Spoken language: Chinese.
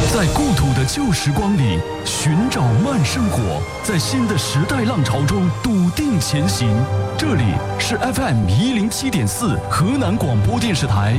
在故土的旧时光里寻找慢生活，在新的时代浪潮中笃定前行。这里是 FM107.4河南广播电视台